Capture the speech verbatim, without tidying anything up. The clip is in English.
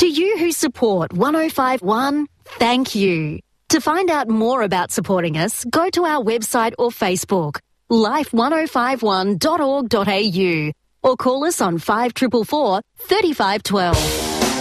To you who support one oh five one, thank you. To find out more about supporting us, go to our website or Facebook, life ten fifty-one dot org dot a u, or call us on five four four four, three five one two.